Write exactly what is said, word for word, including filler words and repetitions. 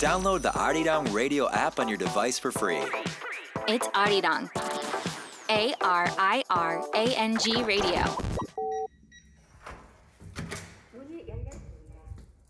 Download the Arirang Radio app on your device for free. It's Arirang. A R I R A N G Radio.